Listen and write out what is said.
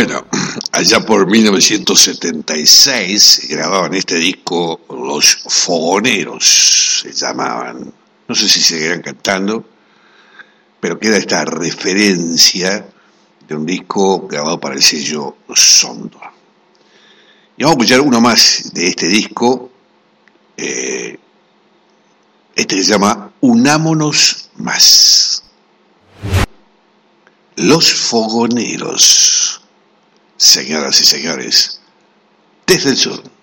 Bueno, allá por 1976 grababan este disco Los Fogoneros, se llamaban. No sé si seguirán cantando, pero queda esta referencia de un disco grabado para el sello Sondor. Y vamos a escuchar uno más de este disco. Este se llama Unámonos Más. Los Fogoneros, señoras y señores, desde el sur.